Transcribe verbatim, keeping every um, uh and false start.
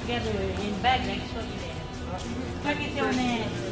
together in bag like so there. Bakit yung